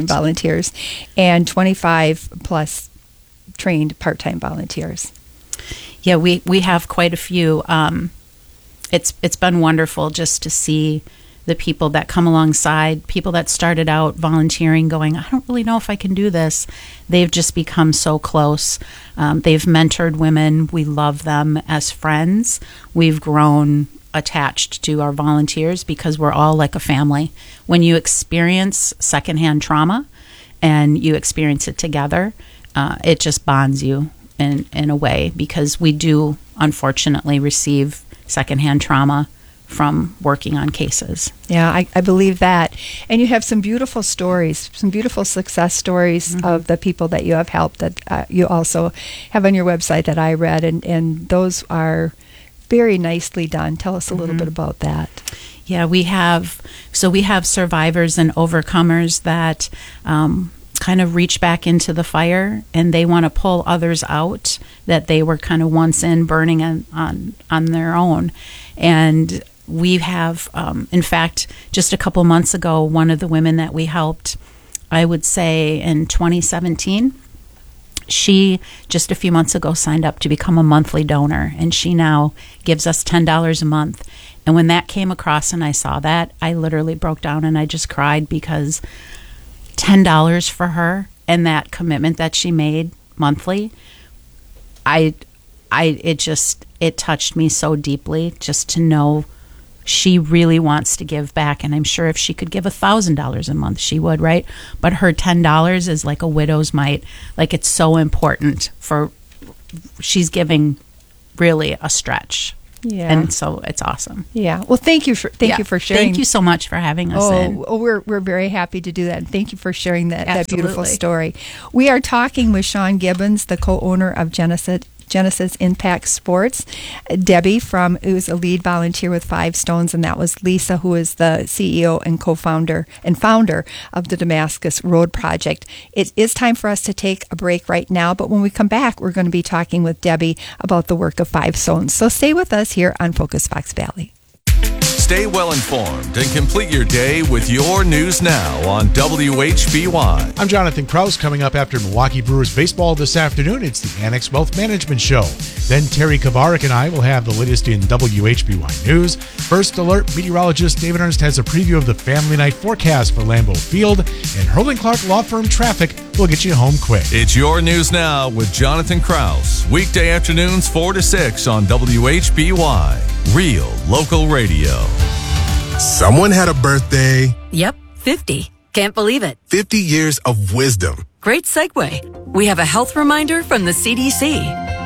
and 25 plus trained part-time volunteers. Yeah, we have quite a few. It's been wonderful just to see the people that come alongside, people that started out volunteering going, I don't really know if I can do this. They've just become so close. They've mentored women. We love them as friends. We've grown attached to our volunteers because we're all like a family. When you experience secondhand trauma and you experience it together, it just bonds you in a way, because we do unfortunately receive secondhand trauma from working on cases. Yeah, I believe that. And you have some beautiful stories, some beautiful success stories of the people that you have helped that you also have on your website that I read, and those are very nicely done. Tell us a little bit about that. Yeah, we have survivors and overcomers that kind of reach back into the fire, and they want to pull others out that they were kind of once in, burning on their own. And we have, in fact, just a couple months ago, one of the women that we helped, I would say in 2017, she just a few months ago signed up to become a monthly donor, and she now gives us $10 a month. And when that came across and I saw that, I literally broke down and I just cried, because $10 for her and that commitment that she made monthly, it touched me so deeply just to know she really wants to give back. And I'm sure if she could give $1,000 a month, she would, right? But her $10 is like a widow's mite. Like, it's so important she's giving really a stretch. Yeah. And so it's awesome. Yeah. Well, thank you for sharing. Thank you so much for having us in. We're very happy to do that. And thank you for sharing that beautiful story. We are talking with Shawn Gibbons, the co-owner of Genesis Impact Sports, Debbie who's a lead volunteer with Five Stones, and that was Lisa, who is the CEO and co-founder and founder of the Damascus Road Project. It is time for us to take a break right now, but when we come back, we're going to be talking with Debbie about the work of Five Stones. So stay with us here on Focus Fox Valley. Stay well informed and complete your day with your news now on WHBY. I'm Jonathan Krause. Coming up after Milwaukee Brewers baseball this afternoon, it's the Annex Wealth Management Show. Then Terry Kavarik and I will have the latest in WHBY news. First Alert meteorologist David Ernst has a preview of the family night forecast for Lambeau Field, and Hurling Clark Law Firm traffic will get you home quick. It's your news now with Jonathan Krause. Weekday afternoons 4 to 6 on WHBY. Real local radio. Someone had a birthday. Yep, 50. Can't believe it. 50 years of wisdom. Great segue. We have a health reminder from the CDC.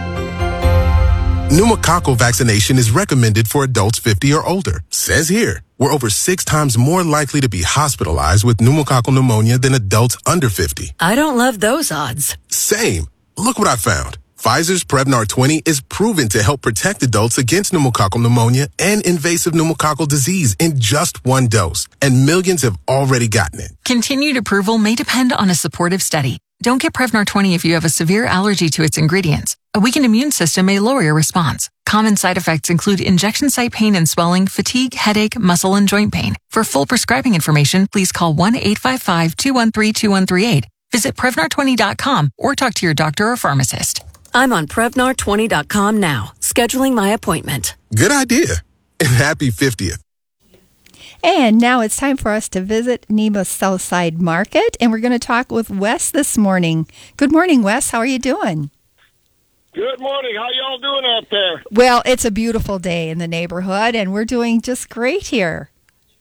Pneumococcal vaccination is recommended for adults 50 or older. Says here, we're over 6 times more likely to be hospitalized with pneumococcal pneumonia than adults under 50. I don't love those odds. Same. Look what I found. Pfizer's Prevnar 20 is proven to help protect adults against pneumococcal pneumonia and invasive pneumococcal disease in just 1 dose, and millions have already gotten it. Continued approval may depend on a supportive study. Don't get Prevnar 20 if you have a severe allergy to its ingredients. A weakened immune system may lower your response. Common side effects include injection site pain and swelling, fatigue, headache, muscle, and joint pain. For full prescribing information, please call 1-855-213-2138. Visit Prevnar20.com or talk to your doctor or pharmacist. I'm on Prevnar20.com now, scheduling my appointment. Good idea. And happy 50th. And now it's time for us to visit Nemo's Southside Market, and we're going to talk with Wes this morning. Good morning, Wes. How are you doing? Good morning. How y'all doing out there? Well, it's a beautiful day in the neighborhood, and we're doing just great here.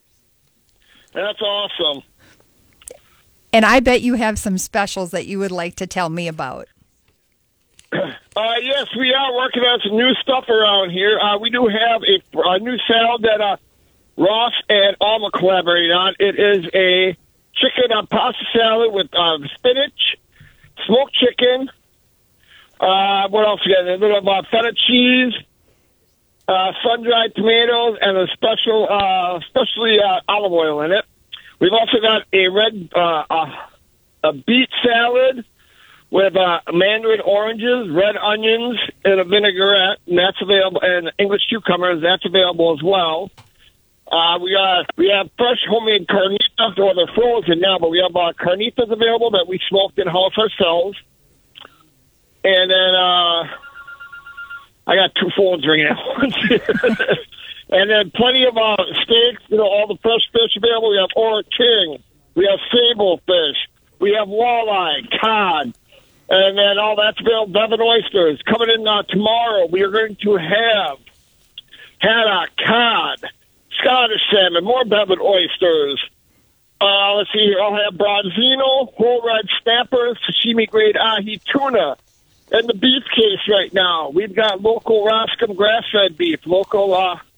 That's awesome. And I bet you have some specials that you would like to tell me about. Yes, we are working on some new stuff around here. We do have a new salad that Ross and Alma collaborated on. It is a chicken pasta salad with spinach, smoked chicken. What else we got? A little feta cheese, sun-dried tomatoes, and a specially olive oil in it. We've also got a red a beet salad with mandarin oranges, red onions, and a vinaigrette, and that's available, and English cucumbers, that's available as well. We have fresh homemade carnitas, or they're frozen now, but we have carnitas available that we smoked in-house ourselves. And then I got two phones ringing at once. And then plenty of steaks, all the fresh fish available. We have Ora King. We have sable fish. We have walleye, cod. And then all that's available. Devon oysters. Coming in tomorrow, we are going to have haddock, cod, Scottish salmon, more Devon oysters. Let's see here. I'll have bronzino, whole red snappers, sashimi grade ahi tuna. And the beef case right now, we've got local Roscom grass-fed beef, local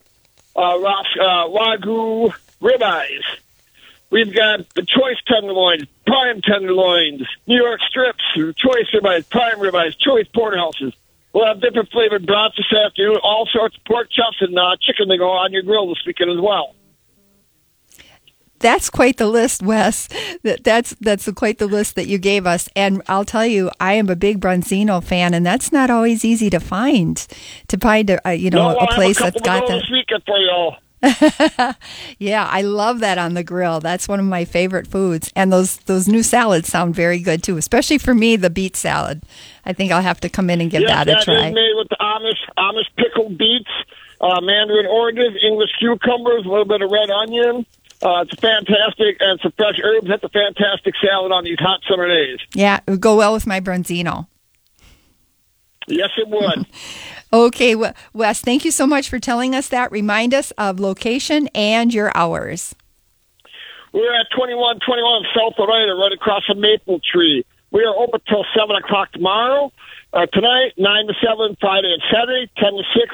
Wagyu ribeyes. We've got the choice tenderloins, prime tenderloins, New York strips, choice ribeyes, prime ribeyes, choice porterhouses. We'll have different flavored brats this afternoon, all sorts of pork chops and chicken to go on your grill this weekend as well. That's quite the list, Wes. That's quite the list that you gave us. And I'll tell you, I am a big Bronzino fan, and that's not always easy to find. A place that's got that. This weekend for y'all. Yeah, I love that on the grill. That's one of my favorite foods. And those new salads sound very good too, especially for me, the beet salad. I think I'll have to come in and give that a try. That is made with the Amish pickled beets, mandarin oranges, English cucumbers, a little bit of red onion. It's fantastic, and some fresh herbs. That's a fantastic salad on these hot summer days. Yeah, it would go well with my Bronzino. Yes, it would. Okay, Wes, thank you so much for telling us that. Remind us of location and your hours. We're at 2121 South Oneida, right across from Maple Tree. We are open till 7 o'clock tomorrow. Tonight, 9 to 7, Friday and Saturday, 10 to 6.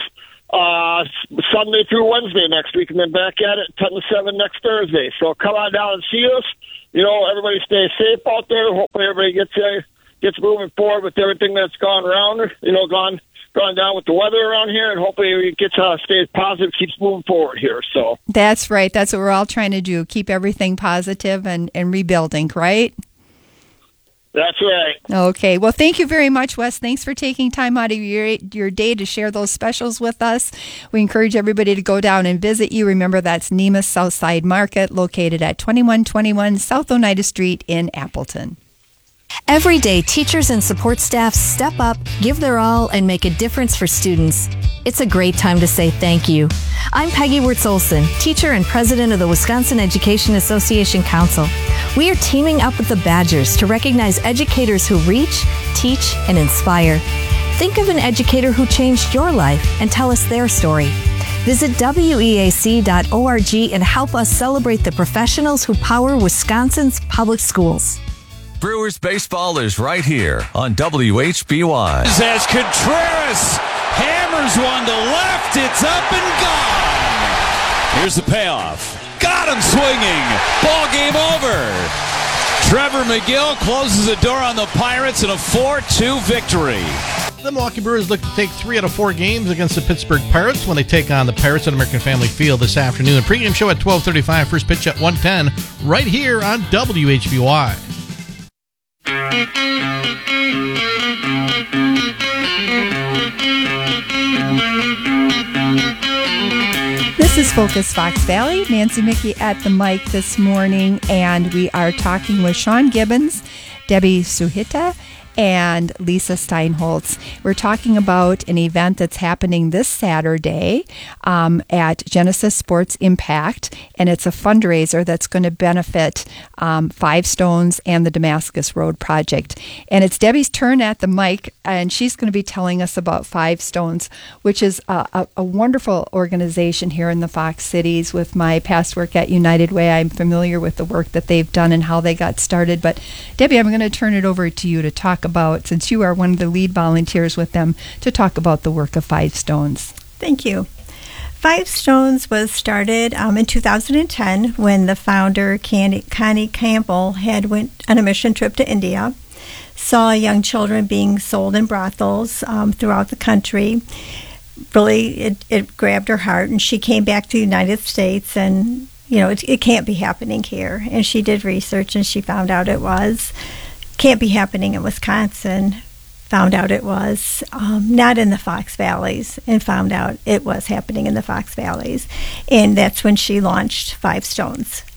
Sunday through Wednesday next week, and then back at it 10 to 7 next Thursday. So come on down and see us. Everybody stay safe out there. Hopefully everybody gets moving forward with everything that's gone around, gone down with the weather around here, and hopefully it stays positive, keeps moving forward here. So that's right. That's what we're all trying to do, keep everything positive and rebuilding, right? That's right. Okay. Well, thank you very much, Wes. Thanks for taking time out of your day to share those specials with us. We encourage everybody to go down and visit you. Remember, that's Nemus Southside Market, located at 2121 South Oneida Street in Appleton. Every day, teachers and support staff step up, give their all, and make a difference for students. It's a great time to say thank you. I'm Peggy Wirtz-Olson, teacher and president of the Wisconsin Education Association Council. We are teaming up with the Badgers to recognize educators who reach, teach, and inspire. Think of an educator who changed your life and tell us their story. Visit weac.org and help us celebrate the professionals who power Wisconsin's public schools. Brewers baseball is right here on WHBY. As Contreras hammers one to left, it's up and gone. Here's the payoff. Got him swinging. Ball game over. Trevor McGill closes the door on the Pirates in a 4-2 victory. The Milwaukee Brewers look to take 3 out of 4 games against the Pittsburgh Pirates when they take on the Pirates at American Family Field this afternoon. Pregame show at 12:35, first pitch at 1:10, right here on WHBY. This is Focus Fox Valley. Nancy Mickey at the mic this morning, and we are talking with Sean Gibbons, Debbie Suhita, and Lisa Steinholtz. We're talking about an event that's happening this Saturday at Genesis Sports Impact, and it's a fundraiser that's going to benefit Five Stones and the Damascus Road Project. And it's Debbie's turn at the mic, and she's going to be telling us about Five Stones, which is a wonderful organization here in the Fox Cities. With my past work at United Way, I'm familiar with the work that they've done and how they got started. But Debbie, I'm going to turn it over to you to talk about, since you are one of the lead volunteers with them, to talk about the work of Five Stones. Thank you. Five Stones was started in 2010 when the founder, Connie Campbell, went on a mission trip to India, saw young children being sold in brothels throughout the country. Really, it grabbed her heart, and she came back to the United States, and it can't be happening here. And she did research, and she found out it can't be happening in Wisconsin. Found out it was not in the Fox Valleys, and found out it was happening in the Fox Valleys. And that's when she launched Five Stones.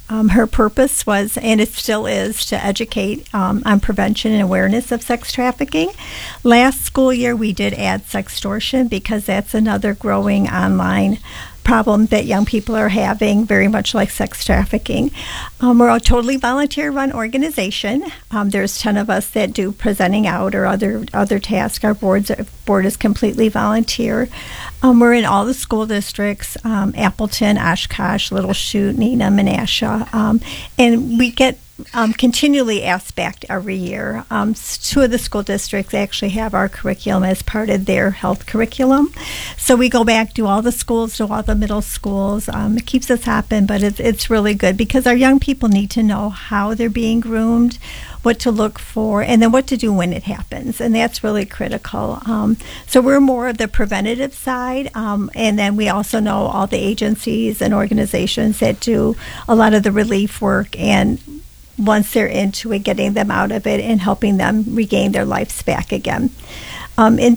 Her purpose was, and it still is, to educate on prevention and awareness of sex trafficking. Last school year, we did add sextortion because that's another growing online problem that young people are having, very much like sex trafficking. We're a totally volunteer-run organization. There's 10 of us that do presenting out or other tasks. Our board is completely volunteer. We're in all the school districts, Appleton, Oshkosh, Little Chute, Neenah, Menasha, and we get continually asked back every year. 2 of the school districts actually have our curriculum as part of their health curriculum. So we go back to all the schools, to all the middle schools. It keeps us hopping, but it's really good because our young people need to know how they're being groomed, what to look for, and then what to do when it happens. And that's really critical. So we're more of the preventative side. And then we also know all the agencies and organizations that do a lot of the relief work, and once they're into it, getting them out of it and helping them regain their lives back again. In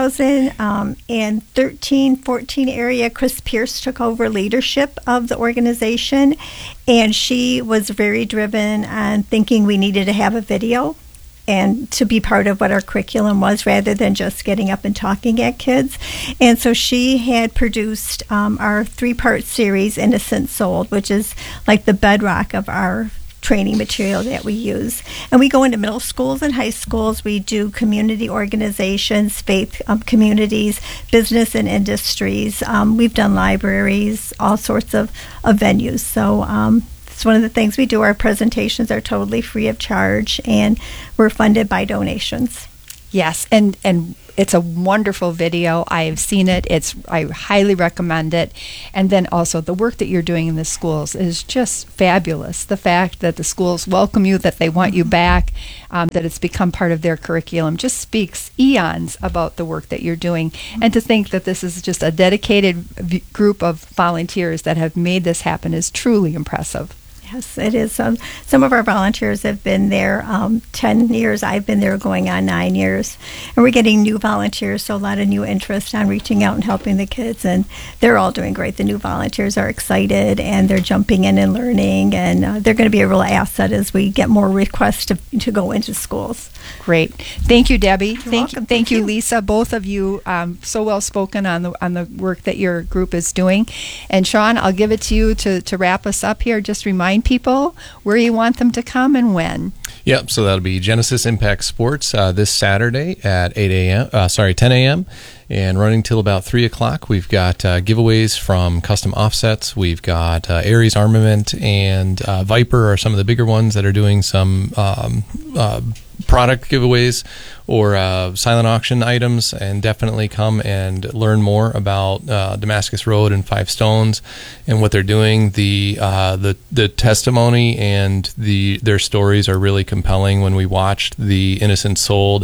2013-14 area, Chris Pierce took over leadership of the organization, and she was very driven on thinking we needed to have a video and to be part of what our curriculum was rather than just getting up and talking at kids. And so she had produced our 3-part series, Innocent Sold, which is like the bedrock of our training material that we use. And we go into middle schools and high schools. We do community organizations, faith communities, business and industries. We've done libraries, all sorts of venues. So it's one of the things we do. Our presentations are totally free of charge, and we're funded by donations. Yes, and it's a wonderful video. I have seen it. I highly recommend it. And then also the work that you're doing in the schools is just fabulous. The fact that the schools welcome you, that they want you back, that it's become part of their curriculum, just speaks eons about the work that you're doing. And to think that this is just a dedicated group of volunteers that have made this happen is truly impressive. Yes, it is. Some of our volunteers have been there 10 years. I've been there going on 9 years. And we're getting new volunteers, so a lot of new interest on reaching out and helping the kids. And they're all doing great. The new volunteers are excited, and they're jumping in and learning. And they're going to be a real asset as we get more requests to go into schools. Great. Thank you, Debbie. Thank you, Lisa. Both of you so well spoken on the work that your group is doing. And Sean, I'll give it to you to wrap us up here. Just remind people where you want them to come and when. Yep, so that'll be Genesis Impact Sports this Saturday at 10 a.m. and running till about 3 o'clock. We've got giveaways from Custom Offsets. We've got Aries Armament and Viper are some of the bigger ones that are doing some product giveaways or silent auction items, and definitely come and learn more about Damascus Road and Five Stones and what they're doing. The testimony and their stories are really compelling. When we watched the Innocent Sold,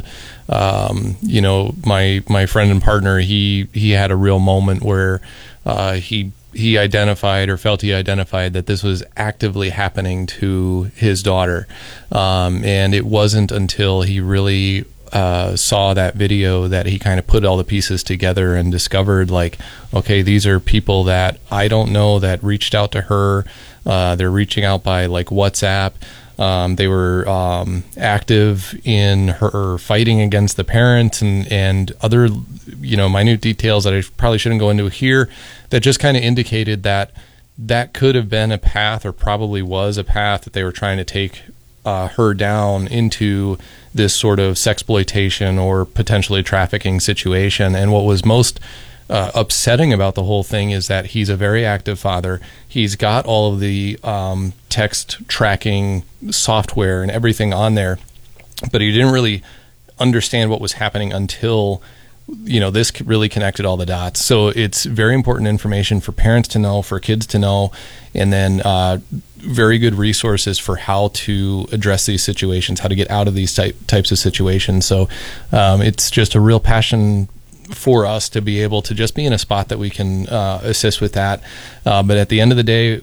my friend and partner, he had a real moment where he identified or felt he identified that this was actively happening to his daughter. And it wasn't until he really saw that video that he kind of put all the pieces together and discovered, like, okay, these are people that I don't know that reached out to her. They're reaching out by like WhatsApp. They were active in her fighting against the parents and other, minute details that I probably shouldn't go into here, that just kind of indicated that could have been a path, or probably was a path, that they were trying to take her down into this sort of sexploitation or potentially trafficking situation. And what was most upsetting about the whole thing is that he's a very active father. He's got all of the text tracking software and everything on there, but he didn't really understand what was happening until this really connected all the dots. So it's very important information for parents to know, for kids to know, and then very good resources for how to address these situations, how to get out of these types of situations. So it's just a real passion for us to be able to just be in a spot that we can assist with that. But at the end of the day,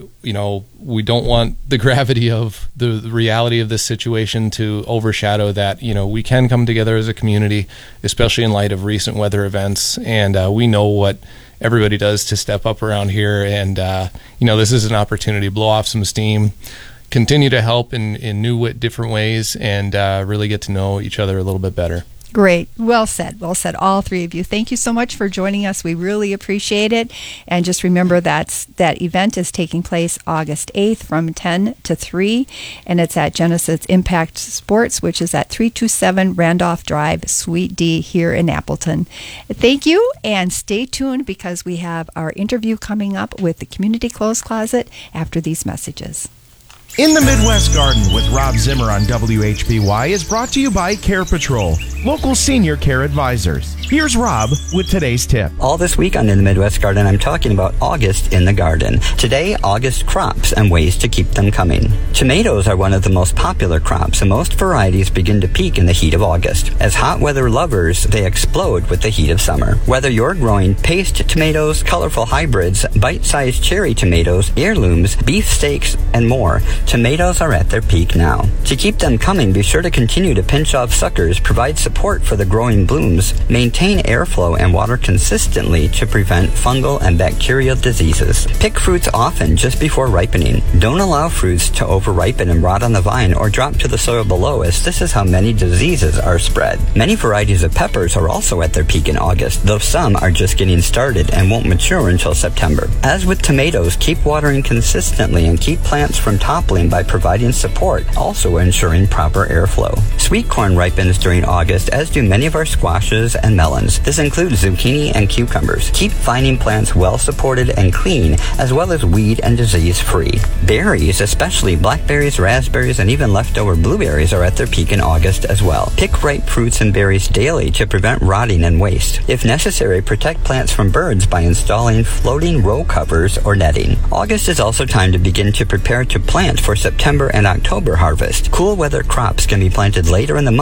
we don't want the gravity of the reality of this situation to overshadow that. We can come together as a community, especially in light of recent weather events, and we know what everybody does to step up around here. And this is an opportunity to blow off some steam, continue to help in new, different ways, and really get to know each other a little bit better. Great. Well said, all three of you. Thank you so much for joining us. We really appreciate it. And just remember that event is taking place August 8th from 10 to 3, and it's at Genesis Impact Sports, which is at 327 Randolph Drive, Suite D here in Appleton. Thank you, and stay tuned because we have our interview coming up with the Community Clothes Closet after these messages. In the Midwest Garden with Rob Zimmer on WHBY is brought to you by Care Patrol, local senior care advisors. Here's Rob with today's tip. All this week on In the Midwest Garden, I'm talking about August in the garden. Today, August crops and ways to keep them coming. Tomatoes are one of the most popular crops, and most varieties begin to peak in the heat of August. As hot weather lovers, they explode with the heat of summer. Whether you're growing paste tomatoes, colorful hybrids, bite-sized cherry tomatoes, heirlooms, beefsteaks, and more, tomatoes are at their peak now. To keep them coming, be sure to continue to pinch off suckers, provide support for the growing blooms, maintain airflow and water consistently to prevent fungal and bacterial diseases. Pick fruits often just before ripening. Don't allow fruits to overripen and rot on the vine or drop to the soil below, as this is how many diseases are spread. Many varieties of peppers are also at their peak in August, though some are just getting started and won't mature until September. As with tomatoes, keep watering consistently and keep plants from toppling by providing support, also ensuring proper airflow. Sweet corn ripens during August, as do many of our squashes and melons. This includes zucchini and cucumbers. Keep finding plants well supported and clean, as well as weed and disease free. Berries, especially blackberries, raspberries, and even leftover blueberries, are at their peak in August as well. Pick ripe fruits and berries daily to prevent rotting and waste. If necessary, protect plants from birds by installing floating row covers or netting. August is also time to begin to prepare to plant for September and October harvest. Cool weather crops can be planted later in the month